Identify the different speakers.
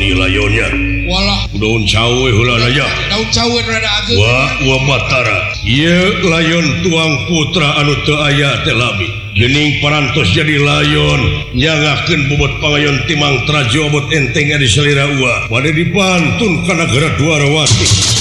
Speaker 1: wangi layonnya daun cawe hulanaya Batara layon tuang putra anu teu aya teh labi gening parantos jadi layon nyangakeun bobot pangayon timang trajo bot enteng di selira ua pada dipantun kana Gerak Dwarawati